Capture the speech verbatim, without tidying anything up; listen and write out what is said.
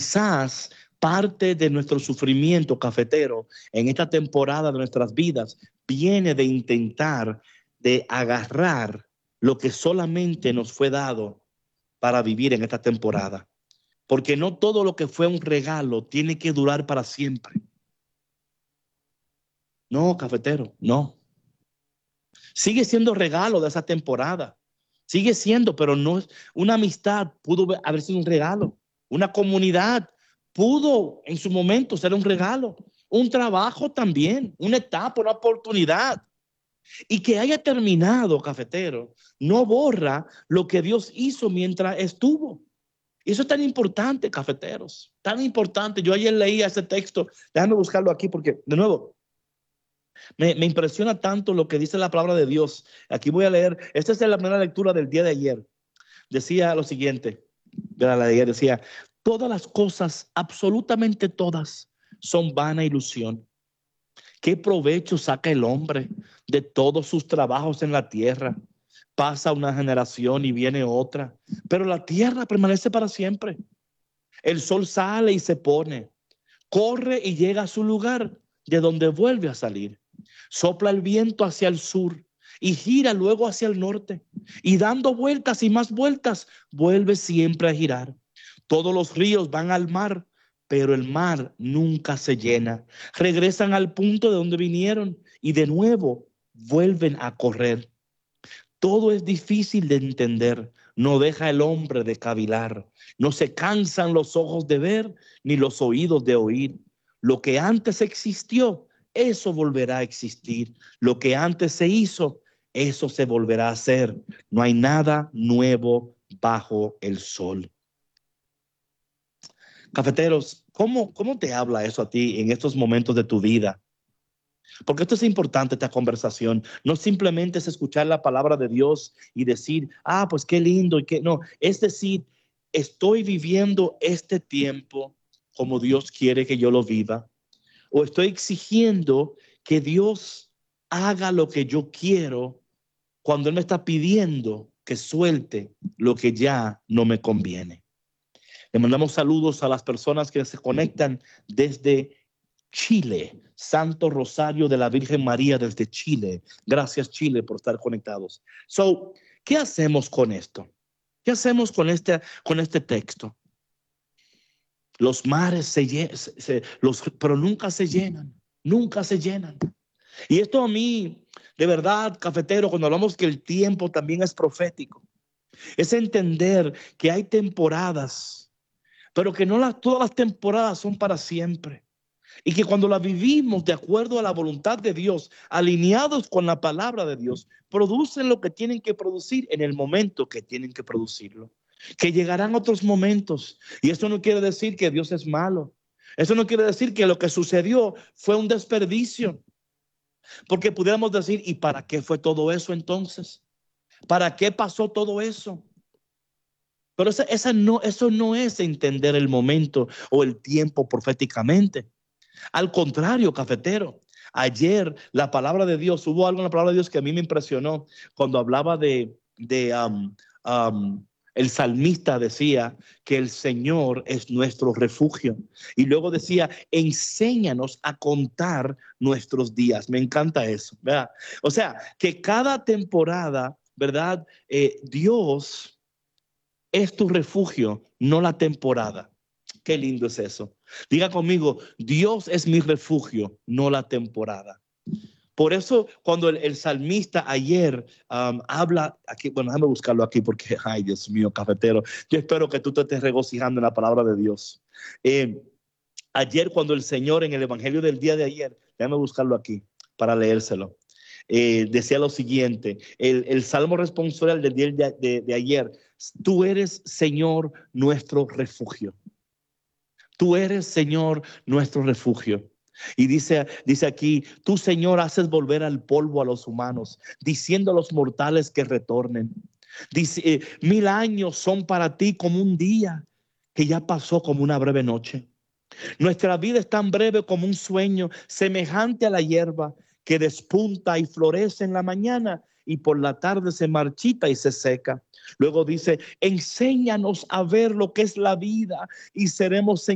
quizás parte de nuestro sufrimiento cafetero en esta temporada de nuestras vidas viene de intentar de agarrar lo que solamente nos fue dado para vivir en esta temporada. Porque no todo lo que fue un regalo tiene que durar para siempre. No, cafetero, no. Sigue siendo regalo de esa temporada. Sigue siendo, pero no es una amistad. Pudo haber sido un regalo. Una comunidad pudo en su momento ser un regalo. Un trabajo también. Una etapa, una oportunidad. Y que haya terminado, cafetero, no borra lo que Dios hizo mientras estuvo. Y eso es tan importante, cafeteros. Tan importante. Yo ayer leía ese texto. Déjame buscarlo aquí porque, de nuevo, Me, me impresiona tanto lo que dice la palabra de Dios. Aquí voy a leer. Esta es la primera lectura del día de ayer. Decía lo siguiente. La de ayer decía: todas las cosas, absolutamente todas, son vana ilusión. ¿Qué provecho saca el hombre de todos sus trabajos en la tierra? Pasa una generación y viene otra, pero la tierra permanece para siempre. El sol sale y se pone, corre y llega a su lugar, de donde vuelve a salir. Sopla el viento hacia el sur y gira luego hacia el norte, y dando vueltas y más vueltas, vuelve siempre a girar. Todos los ríos van al mar, pero el mar nunca se llena. Regresan al punto de donde vinieron y de nuevo vuelven a correr. Todo es difícil de entender, no deja el hombre de cavilar. No se cansan los ojos de ver, ni los oídos de oír. Lo que antes existió, eso volverá a existir. Lo que antes se hizo, eso se volverá a hacer. No hay nada nuevo bajo el sol. Cafeteros, ¿cómo, cómo te habla eso a ti en estos momentos de tu vida? Porque esto es importante, esta conversación. No simplemente es escuchar la palabra de Dios y decir, ah, pues qué lindo. Y qué no, es decir, estoy viviendo este tiempo como Dios quiere que yo lo viva. O estoy exigiendo que Dios haga lo que yo quiero cuando Él me está pidiendo que suelte lo que ya no me conviene. Le mandamos saludos a las personas que se conectan desde Chile, Santo Rosario de la Virgen María desde Chile. Gracias, Chile, por estar conectados. So, ¿qué hacemos con esto? ¿Qué hacemos con este, con este texto? Los mares se, se los, pero nunca se llenan, nunca se llenan. Y esto a mí, de verdad, cafetero, cuando hablamos que el tiempo también es profético, es entender que hay temporadas, pero que no las, todas las temporadas son para siempre. Y que cuando la vivimos de acuerdo a la voluntad de Dios, alineados con la palabra de Dios, producen lo que tienen que producir en el momento que tienen que producirlo. Que llegarán otros momentos. Y eso no quiere decir que Dios es malo. Eso no quiere decir que lo que sucedió fue un desperdicio. Porque pudiéramos decir, ¿y para qué fue todo eso entonces? ¿Para qué pasó todo eso? Pero esa, esa no, eso no es entender el momento o el tiempo proféticamente. Al contrario, cafetero, ayer la palabra de Dios, hubo algo en la palabra de Dios que a mí me impresionó cuando hablaba de, de um, um, el salmista decía que el Señor es nuestro refugio. Y luego decía, enséñanos a contar nuestros días. Me encanta eso, ¿verdad? O sea, que cada temporada, ¿verdad? Eh, Dios es tu refugio, no la temporada. Qué lindo es eso. Diga conmigo, Dios es mi refugio, no la temporada. Por eso cuando el, el salmista ayer um, habla, aquí, bueno, déjame buscarlo aquí porque, ay Dios mío, cafetero, yo espero que tú te estés regocijando en la palabra de Dios. Eh, ayer cuando el Señor en el evangelio del día de ayer, déjame buscarlo aquí para leérselo. Eh, decía lo siguiente, el, el salmo responsorial del día de, de, de ayer, tú eres, Señor, nuestro refugio. Tú eres, Señor, nuestro refugio. Y dice, dice aquí, tú, Señor, haces volver al polvo a los humanos, diciendo a los mortales que retornen. Dice, eh, mil años son para ti como un día que ya pasó como una breve noche. Nuestra vida es tan breve como un sueño, semejante a la hierba que despunta y florece en la mañana y por la tarde se marchita y se seca. Luego dice, enséñanos a ver lo que es la vida y seremos